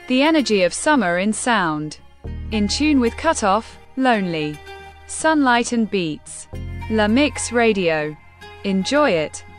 The energy of summer in sound. In tune with Cutoff, Lonely. Sunlight and Beats. La Mix Radio. Enjoy it.